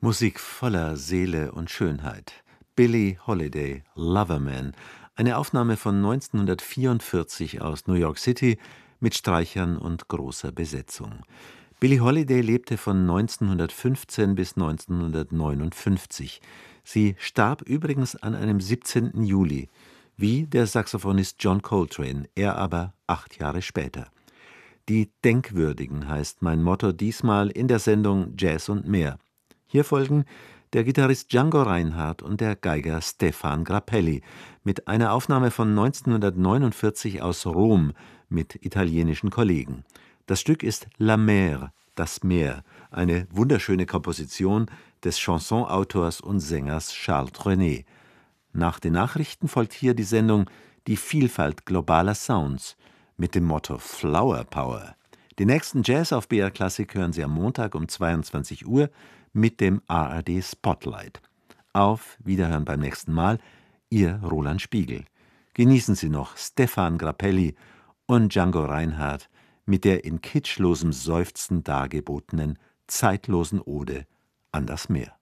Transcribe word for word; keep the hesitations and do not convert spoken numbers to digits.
Musik voller Seele und Schönheit. Billie Holiday, Loverman, eine Aufnahme von neunzehnhundertvierundvierzig aus New York City mit Streichern und großer Besetzung. Billie Holiday lebte von neunzehnhundertfünfzehn bis neunzehnhundertneunundfünfzig. Sie starb übrigens an einem siebzehnten Juli, wie der Saxophonist John Coltrane, er aber acht Jahre später. Die Denkwürdigen heißt mein Motto diesmal in der Sendung Jazz und mehr. Hier folgen der Gitarrist Django Reinhardt und der Geiger Stéphane Grappelli mit einer Aufnahme von neunzehnhundertneunundvierzig aus Rom mit italienischen Kollegen. Das Stück ist La Mer, das Meer, eine wunderschöne Komposition des Chansonautors und Sängers Charles Trenet. Nach den Nachrichten folgt hier die Sendung Die Vielfalt globaler Sounds mit dem Motto Flower Power. Den nächsten Jazz auf B R Klassik hören Sie am Montag um zweiundzwanzig Uhr mit dem A R D Spotlight. Auf Wiederhören beim nächsten Mal, Ihr Roland Spiegel. Genießen Sie noch Stéphane Grappelli und Django Reinhardt mit der in kitschlosem Seufzen dargebotenen zeitlosen Ode an das Meer.